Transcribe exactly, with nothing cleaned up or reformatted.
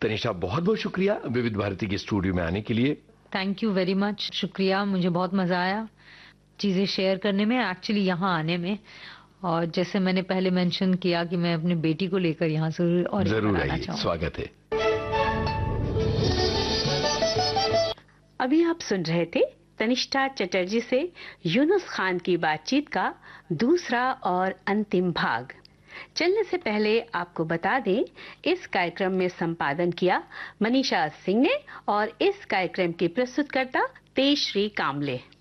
तनिषा, बहुत बहुत शुक्रिया विविध भारती के स्टूडियो में आने के लिए। थैंक यू वेरी मच, शुक्रिया। मुझे बहुत मजा आया चीजें शेयर करने में, एक्चुअली यहाँ आने में। और जैसे मैंने पहले मेंशन किया कि मैं अपनी बेटी को लेकर यहाँ जरूर और जरूर आइए, स्वागत है। अभी आप सुन रहे थे तनिष्ठा चटर्जी से यूनुस खान की बातचीत का दूसरा और अंतिम भाग। चलने से पहले आपको बता दें, इस कार्यक्रम में संपादन किया मनीषा सिंह ने और इस कार्यक्रम की प्रस्तुतकर्ता तेजश्री कामले।